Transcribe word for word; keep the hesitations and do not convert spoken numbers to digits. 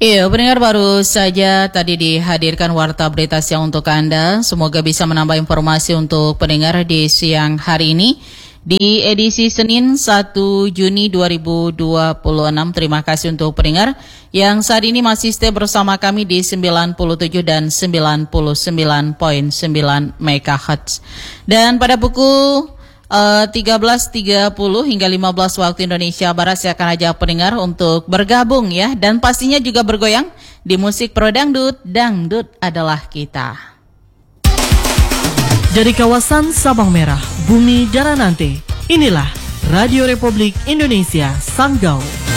Iya, pendengar, baru saja tadi dihadirkan warta berita siang untuk Anda. Semoga bisa menambah informasi untuk pendengar di siang hari ini di edisi Senin satu Juni dua ribu dua puluh enam. Terima kasih untuk pendengar yang saat ini masih stay bersama kami di sembilan puluh tujuh dan sembilan puluh sembilan koma sembilan megahertz. Dan pada pukul Uh, tiga belas tiga puluh hingga lima belas waktu Indonesia Barat, saya akan ajak pendengar untuk bergabung ya, dan pastinya juga bergoyang di musik pro dangdut. Dangdut adalah kita. Dari kawasan Sabang Merah, Bumi Daranante, inilah Radio Republik Indonesia Sanggau.